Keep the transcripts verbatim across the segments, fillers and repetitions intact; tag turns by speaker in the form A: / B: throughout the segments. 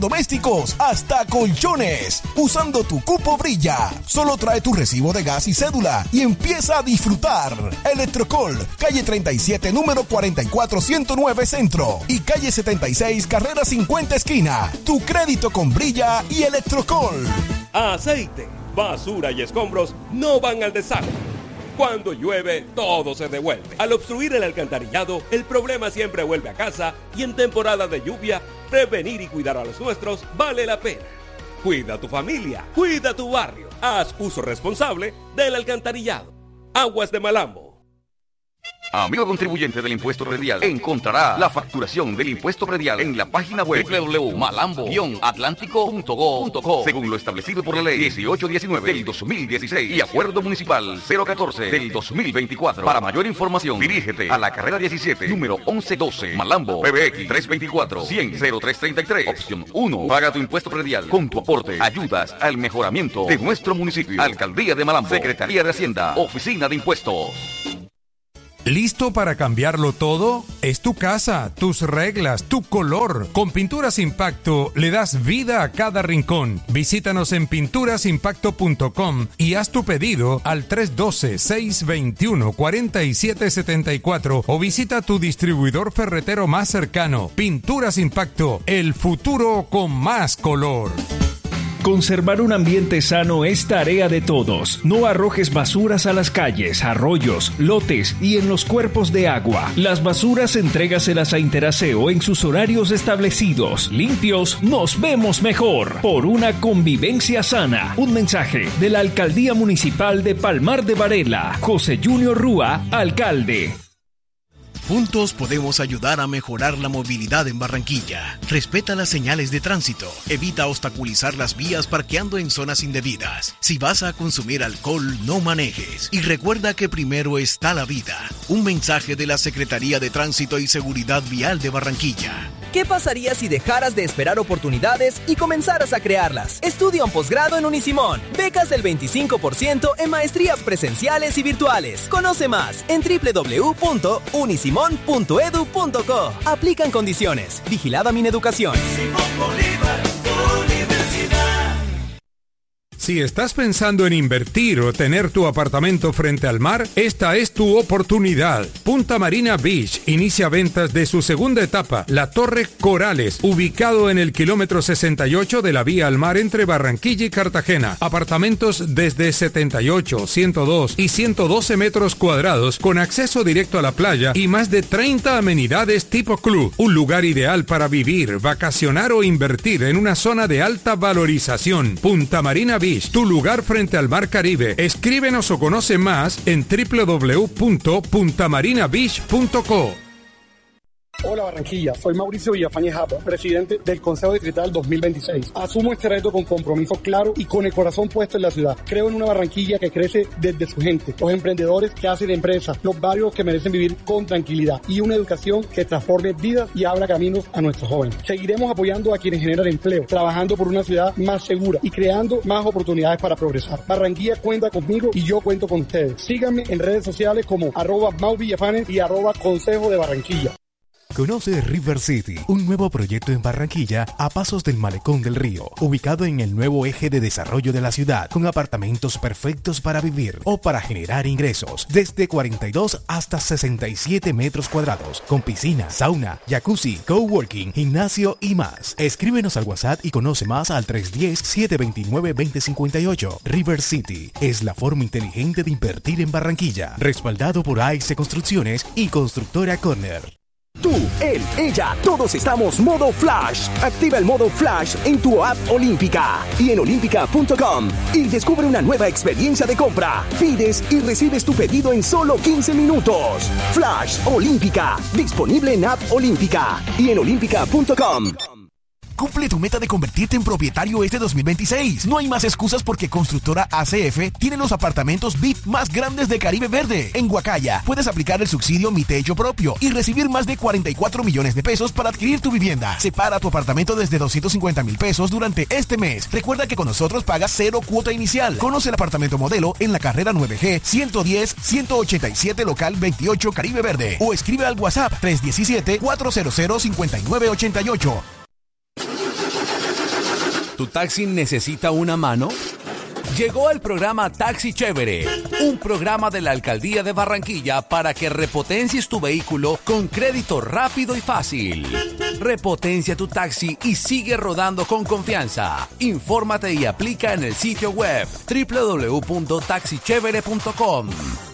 A: domésticos, hasta colchones. Usando tu cupo Brilla. Solo trae tu recibo de gas y cédula y empieza a disfrutar. Electrocol, calle treinta y siete, número cuarenta y cuatro ciento nueve Centro y calle setenta y seis, carrera cincuenta esquina. Tu crédito con Brilla y Electrocol.
B: Aceite, basura y escombros no van al desagüe. Cuando llueve, todo se devuelve. Al obstruir el alcantarillado, el problema siempre vuelve a casa y en temporada de lluvia, prevenir y cuidar a los nuestros vale la pena. Cuida a tu familia, cuida tu barrio. Haz uso responsable del alcantarillado. Aguas de Malambo.
C: Amigo contribuyente del impuesto predial, encontrará la facturación del impuesto predial en la página web doble u doble u doble u punto malambo guion atlántico punto gob punto co, según lo establecido por la ley dieciocho diecinueve del dos mil dieciséis y acuerdo municipal cero catorce del dos mil veinticuatro. Para mayor información, dirígete a la carrera diecisiete, número once doce, Malambo, P B X tres veinticuatro, cien, cero tres treinta y tres, opción uno. Paga tu impuesto predial. Con tu aporte ayudas al mejoramiento de nuestro municipio. Alcaldía de Malambo, Secretaría de Hacienda, Oficina de Impuestos.
D: ¿Listo para cambiarlo todo? Es tu casa, tus reglas, tu color. Con Pinturas Impacto le das vida a cada rincón. Visítanos en pinturas impacto punto com y haz tu pedido al tres uno dos, seis dos uno, cuatro siete siete cuatro o visita tu distribuidor ferretero más cercano. Pinturas Impacto, el futuro con más color.
E: Conservar un ambiente sano es tarea de todos. No arrojes basuras a las calles, arroyos, lotes y en los cuerpos de agua. Las basuras entrégaselas a Interaseo en sus horarios establecidos. Limpios, nos vemos mejor. Por una convivencia sana. Un mensaje de la Alcaldía Municipal de Palmar de Varela. José Junior Rúa, alcalde.
F: Juntos podemos ayudar a mejorar la movilidad en Barranquilla. Respeta las señales de tránsito. Evita obstaculizar las vías parqueando en zonas indebidas. Si vas a consumir alcohol, no manejes. Y recuerda que primero está la vida. Un mensaje de la Secretaría de Tránsito y Seguridad Vial de Barranquilla.
G: ¿Qué pasaría si dejaras de esperar oportunidades y comenzaras a crearlas? Estudia un posgrado en Unisimón. Becas del veinticinco por ciento en maestrías presenciales y virtuales. Conoce más en doble u doble u doble u punto unisimón punto edu punto co. Aplican condiciones. Vigilada Mineducación.
D: Si estás pensando en invertir o tener tu apartamento frente al mar, esta es tu oportunidad. Punta Marina Beach inicia ventas de su segunda etapa, la Torre Corales, ubicado en el kilómetro sesenta y ocho de la vía al mar entre Barranquilla y Cartagena. Apartamentos desde setenta y ocho, ciento dos y ciento doce metros cuadrados con acceso directo a la playa y más de treinta amenidades tipo club. Un lugar ideal para vivir, vacacionar o invertir en una zona de alta valorización. Punta Marina Beach, tu lugar frente al Mar Caribe. Escríbenos o conoce más en doble u doble u doble u punto punta marina beach punto co.
H: Hola Barranquilla, soy Mauricio Villafañe Japa, presidente del Consejo Distrital dos mil veintiséis. Asumo este reto con compromiso claro y con el corazón puesto en la ciudad. Creo en una Barranquilla que crece desde su gente, los emprendedores que hacen empresas, los barrios que merecen vivir con tranquilidad y una educación que transforme vidas y abra caminos a nuestros jóvenes. Seguiremos apoyando a quienes generan empleo, trabajando por una ciudad más segura y creando más oportunidades para progresar. Barranquilla cuenta conmigo y yo cuento con ustedes. Síganme en redes sociales como arroba Mau Villafañe y arroba Consejo de Barranquilla.
I: Conoce River City, un nuevo proyecto en Barranquilla a pasos del Malecón del Río, ubicado en el nuevo eje de desarrollo de la ciudad, con apartamentos perfectos para vivir o para generar ingresos, desde cuarenta y dos hasta sesenta y siete metros cuadrados, con piscina, sauna, jacuzzi, coworking, gimnasio y más. Escríbenos al WhatsApp y conoce más al tres uno cero, siete dos nueve, dos cero cinco ocho. River City es la forma inteligente de invertir en Barranquilla, respaldado por A X Construcciones y Constructora Corner.
J: Tú, él, ella, todos estamos modo Flash. Activa el modo Flash en tu app Olímpica y en olímpica punto com y descubre una nueva experiencia de compra. Pides y recibes tu pedido en solo quince minutos. Flash Olímpica, disponible en app Olímpica y en olímpica punto com.
A: Cumple tu meta de convertirte en propietario este dos mil veintiséis. No hay más excusas porque Constructora A C F tiene los apartamentos V I P más grandes de Caribe Verde. En Guacaya puedes aplicar el subsidio Mi Techo Propio y recibir más de cuarenta y cuatro millones de pesos para adquirir tu vivienda. Separa tu apartamento desde doscientos cincuenta mil pesos durante este mes. Recuerda que con nosotros pagas cero cuota inicial. Conoce el apartamento modelo en la carrera nueve G ciento diez, ciento ochenta y siete local veintiocho Caribe Verde o escribe al WhatsApp tres uno siete, cuatro cero cero, cinco nueve ocho ocho.
K: ¿Tu taxi necesita una mano? Llegó el programa Taxi Chévere, un programa de la Alcaldía de Barranquilla para que repotencies tu vehículo con crédito rápido y fácil. Repotencia tu taxi y sigue rodando con confianza. Infórmate y aplica en el sitio web doble u doble u doble u punto taxi chévere punto com.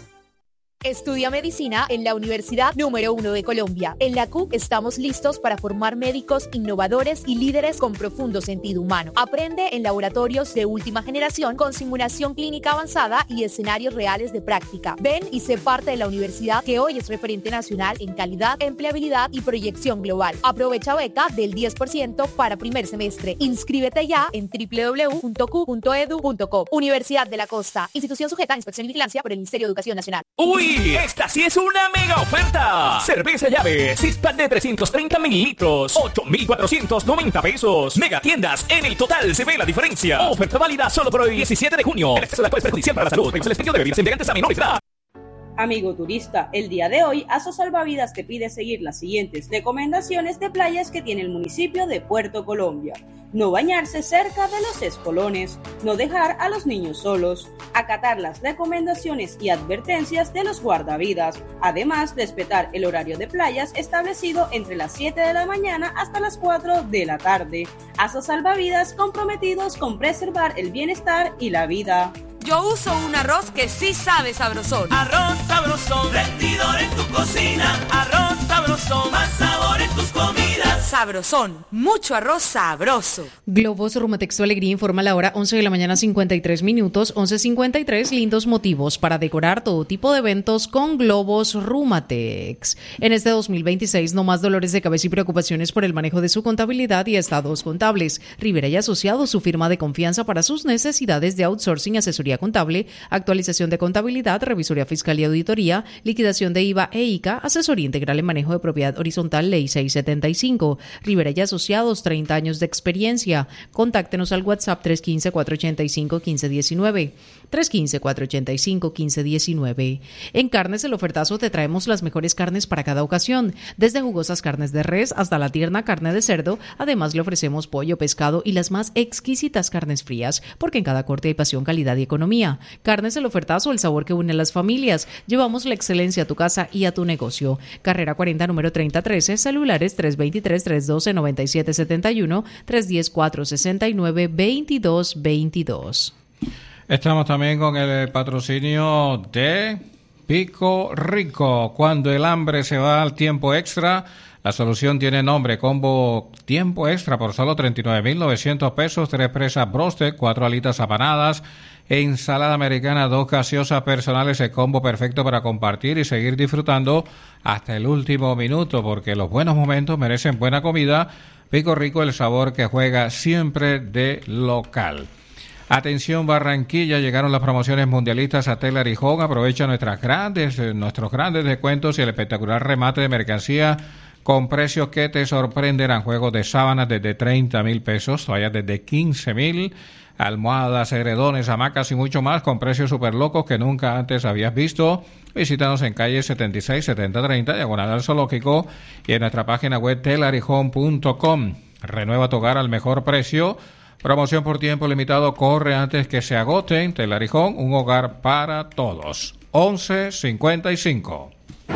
L: Estudia medicina en la Universidad número uno de Colombia. En la C U C estamos listos para formar médicos innovadores y líderes con profundo sentido humano. Aprende en laboratorios de última generación con simulación clínica avanzada y escenarios reales de práctica. Ven y sé parte de la universidad que hoy es referente nacional en calidad, empleabilidad y proyección global. Aprovecha beca del diez por ciento para primer semestre. Inscríbete ya en doble u doble u doble u punto cu punto edu punto co. Universidad de la Costa. Institución sujeta a inspección y vigilancia por el Ministerio de Educación Nacional.
M: ¡Uy! ¡Esta sí es una mega oferta! Cerveza Llave, six-pack de trescientos treinta mililitros, ocho mil cuatrocientos noventa pesos. Mega tiendas, en el total se ve la diferencia. Oferta válida solo por el diecisiete de junio. El exceso de alcohol es perjudicial para la salud. Revisa el expendio de bebidas embriagantes a menores de edad.
N: Amigo turista, el día de hoy Aso Salvavidas te pide seguir las siguientes recomendaciones de playas que tiene el municipio de Puerto Colombia. No bañarse cerca de los espolones, no dejar a los niños solos, acatar las recomendaciones y advertencias de los guardavidas, además respetar el horario de playas establecido entre las siete de la mañana hasta las cuatro de la tarde. Aso Salvavidas comprometidos con preservar el bienestar y la vida.
O: Yo uso un arroz que sí sabe sabrosón.
P: Arroz sabrosón, rendidor en tu cocina. Arroz sabrosón, más sabor en tus comidas.
O: Sabrosón, mucho arroz sabroso.
Q: Globos Rumatex Tu Alegría informa la hora once de la mañana cincuenta y tres minutos, once cincuenta y tres, lindos motivos para decorar todo tipo de eventos con Globos Rumatex. En este dos mil veintiséis, no más dolores de cabeza y preocupaciones por el manejo de su contabilidad y estados contables. Rivera y Asociados, su firma de confianza para sus necesidades de outsourcing, asesoría contable, actualización de contabilidad, revisoría fiscal y auditoría, liquidación de I V A e I C A, asesoría integral en manejo de propiedad horizontal, ley seiscientos setenta y cinco. Rivera y Asociados, treinta años de experiencia. Contáctenos al WhatsApp tres uno cinco, cuatro ocho cinco, uno cinco uno nueve. tres uno cinco, cuatro ocho cinco, uno cinco uno nueve. En Carnes El Ofertazo te traemos las mejores carnes para cada ocasión, desde jugosas carnes de res hasta la tierna carne de cerdo. Además le ofrecemos pollo, pescado y las más exquisitas carnes frías, porque en cada corte hay pasión, calidad y economía. Carnes El Ofertazo, el sabor que une a las familias. Llevamos la excelencia a tu casa y a tu negocio. Carrera cuarenta, número treinta trece, celulares tres dos tres, tres uno dos, nueve siete siete uno, tres uno cero, cuatro seis nueve, dos dos dos dos.
R: Estamos también con el patrocinio de Pico Rico. Cuando el hambre se va al tiempo extra, la solución tiene nombre. Combo tiempo extra por solo treinta y nueve mil novecientos pesos. Tres presas broasted, cuatro alitas apanadas, ensalada americana, dos gaseosas personales. El combo perfecto para compartir y seguir disfrutando hasta el último minuto, porque los buenos momentos merecen buena comida. Pico Rico, el sabor que juega siempre de local. Atención Barranquilla, llegaron las promociones mundialistas a Telar y Home. Aprovecha nuestras grandes, nuestros grandes descuentos y el espectacular remate de mercancía con precios que te sorprenderán. Juegos de sábanas desde treinta mil pesos, toallas desde quince mil, almohadas, edredones, hamacas y mucho más con precios súper locos que nunca antes habías visto. Visítanos en calle setenta y seis, setenta treinta, diagonal al Zoológico, y en nuestra página web telar y home punto com. Renueva tu hogar al mejor precio. Promoción por tiempo limitado, corre antes que se agoten. Telar y Home, un hogar para todos. once cincuenta y cinco.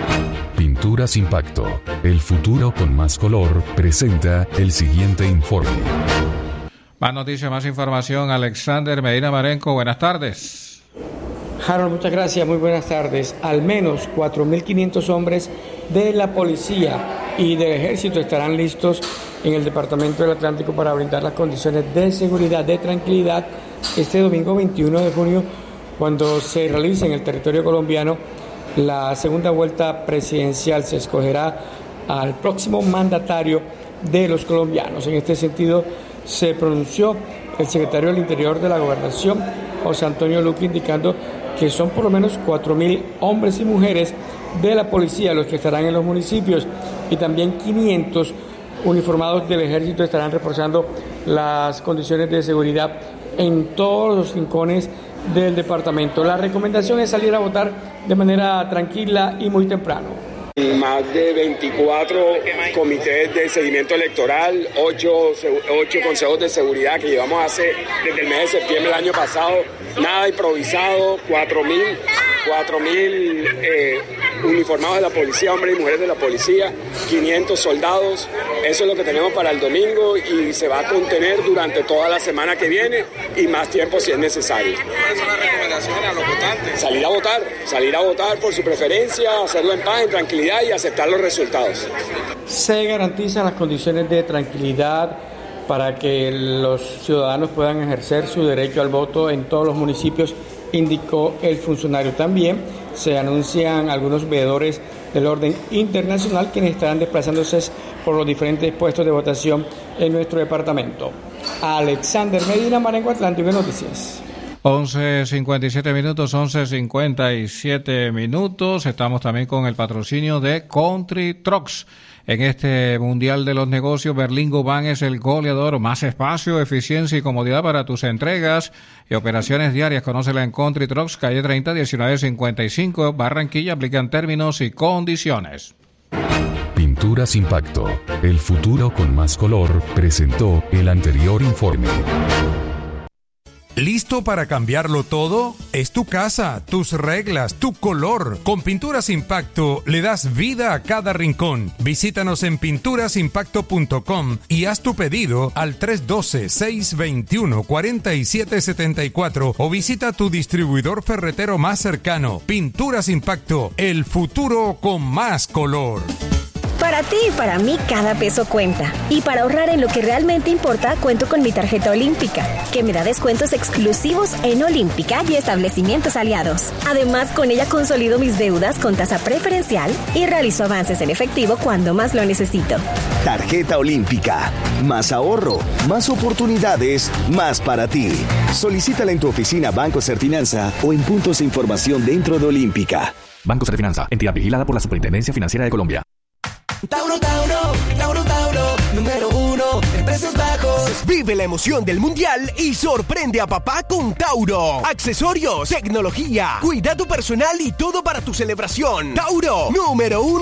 S: Pinturas Impacto, el futuro con más color, presenta el siguiente informe.
R: Más noticias, más información. Alexander Medina Marenco, buenas tardes.
T: Harold, muchas gracias, muy buenas tardes. Al menos cuatro mil quinientos hombres de la policía y del ejército estarán listos en el Departamento del Atlántico para brindar las condiciones de seguridad, de tranquilidad, este domingo veintiuno de junio, cuando se realice en el territorio colombiano la segunda vuelta presidencial. Se escogerá al próximo mandatario de los colombianos. En este sentido, se pronunció el secretario del Interior de la Gobernación, José Antonio Luque, indicando que son por lo menos cuatro mil hombres y mujeres de la policía los que estarán en los municipios, y también quinientos uniformados del ejército estarán reforzando las condiciones de seguridad en todos los rincones del departamento. La recomendación es salir a votar de manera tranquila y muy temprano.
U: Más de veinticuatro comités de seguimiento electoral, ocho consejos de seguridad que llevamos hace desde el mes de septiembre del año pasado, nada improvisado, cuatro mil eh, uniformados de la policía, hombres y mujeres de la policía, quinientos soldados, eso es lo que tenemos para el domingo y se va a contener durante toda la semana que viene y más tiempo si es necesario.
V: ¿Cuáles son las recomendaciones a los votantes?
U: Salir a votar, salir a votar por su preferencia, hacerlo en paz, en tranquilidad y aceptar los resultados.
T: Se garantizan las condiciones de tranquilidad para que los ciudadanos puedan ejercer su derecho al voto en todos los municipios, indicó el funcionario. También se anuncian algunos veedores del orden internacional quienes estarán desplazándose por los diferentes puestos de votación en nuestro departamento. Alexander Medina, Marengo Atlántico Noticias.
R: once cincuenta y siete minutos, once cincuenta y siete minutos. Estamos también con el patrocinio de Country Trucks. En este Mundial de los Negocios, Berlingo Van es el goleador. Más espacio, eficiencia y comodidad para tus entregas y operaciones diarias. Conócela en Country Trucks, calle treinta, diecinueve cincuenta y cinco, Barranquilla. Aplican términos y condiciones.
S: Pinturas Impacto, el futuro con más color, presentó el anterior informe.
D: ¿Listo para cambiarlo todo? Es tu casa, tus reglas, tu color. Con Pinturas Impacto le das vida a cada rincón. Visítanos en pinturas impacto punto com y haz tu pedido al tres uno dos, seis dos uno, cuatro siete siete cuatro o visita tu distribuidor ferretero más cercano. Pinturas Impacto, el futuro con más color.
W: Para ti y para mí cada peso cuenta. Y para ahorrar en lo que realmente importa, cuento con mi tarjeta Olímpica, que me da descuentos exclusivos en Olímpica y establecimientos aliados. Además, con ella consolido mis deudas con tasa preferencial y realizo avances en efectivo cuando más lo necesito.
J: Tarjeta Olímpica. Más ahorro, más oportunidades, más para ti. Solicítala en tu oficina Banco Serfinanza o en puntos de información dentro de Olímpica.
X: Banco Serfinanza, entidad vigilada por la Superintendencia Financiera de Colombia.
Y: Tauro, Tauro, Tauro, Tauro, número uno en precios bajos.
A: Vive la emoción del mundial y sorprende a papá con Tauro. Accesorios, tecnología, cuidado personal y todo para tu celebración. Tauro, número uno